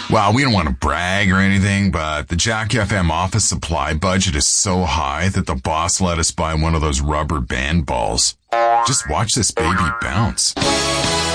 Well, we don't want to brag or anything, but the Jack FM office supply budget is so high that the boss let us buy one of those rubber band balls. Just watch this baby bounce.